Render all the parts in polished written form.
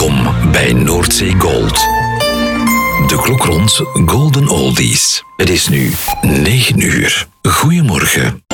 Welkom bij Noordzee Gold. De klok rond Golden Oldies. Het is nu 9 uur. Goedemorgen.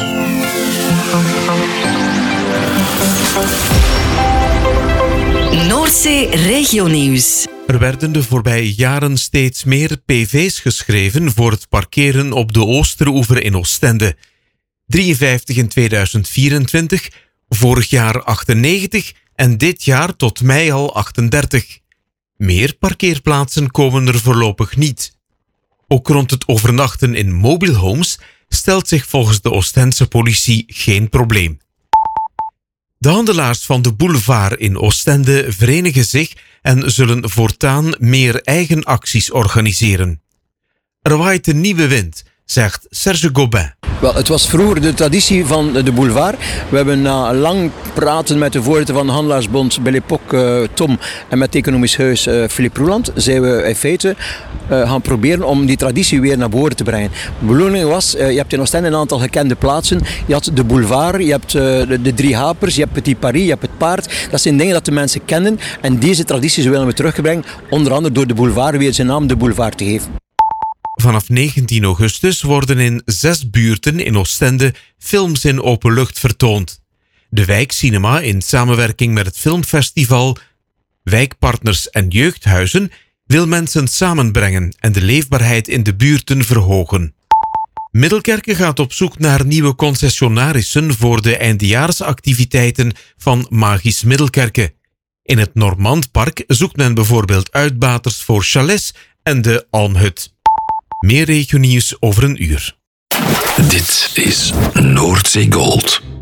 Noordzee Regionieuws. Er werden de voorbije jaren steeds meer PV's geschreven voor het parkeren op de Oosteroever in Oostende. 53 in 2024, vorig jaar 98 en dit jaar tot mei al 38. Meer parkeerplaatsen komen er voorlopig niet. Ook rond het overnachten in mobile homes stelt zich volgens de Oostense politie geen probleem. De handelaars van de boulevard in Oostende verenigen zich en zullen voortaan meer eigen acties organiseren. Er waait een nieuwe wind, zegt Serge Gobin. Wel, het was vroeger de traditie van de boulevard. We hebben na lang praten met de voorzitter van de Handelaarsbond, bij l'époque Tom, en met het economisch huis Philippe Roeland, zijn we in feite gaan proberen om die traditie weer naar boven te brengen. De bedoeling was, je hebt in Oostende een aantal gekende plaatsen. Je had de boulevard, je hebt de Drie Hapers, je hebt Petit Paris, je hebt het Paard. Dat zijn dingen dat de mensen kennen en deze tradities willen we terugbrengen, onder andere door de boulevard weer zijn naam de boulevard te geven. Vanaf 19 augustus worden in 6 buurten in Oostende films in openlucht vertoond. De Wijkcinema, in samenwerking met het filmfestival, wijkpartners en jeugdhuizen, wil mensen samenbrengen en de leefbaarheid in de buurten verhogen. Middelkerke gaat op zoek naar nieuwe concessionarissen voor de eindejaarsactiviteiten van Magisch Middelkerke. In het Normandpark zoekt men bijvoorbeeld uitbaters voor chalets en de Almhut. Meer regionieuws over een uur. Dit is Noordzee Gold.